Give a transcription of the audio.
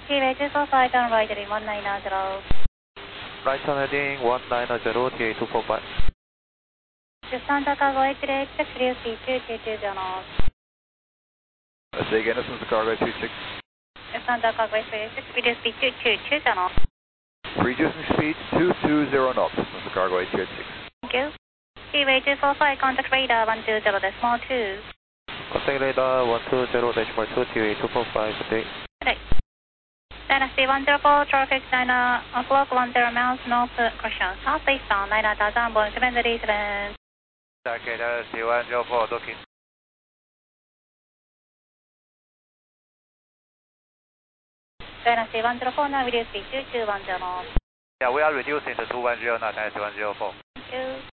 Seaway 245, turn right heading 190. Right turn heading 190, TA 245. Santa Cargo 836, reduce speed 2220 knots. Say again, this is the cargo 26. Santa Cargo 836, reduce speed 2220 knots. Reducing speed 220 knots, this is the cargo 836. Thank you. Seaway 245, contact radar 120.2. Contact radar 120.2, TA 245, good day. Good day. Dynasty 104, traffic 9 o'clock, 10 miles north, correction, southeastbound, 9000, Boeing 737. Okay, Dynasty 104, looking. Dynasty 104, now reduce speed 2210 knots. Yeah, we are reducing the 210 now, Dynasty 104. Thank you.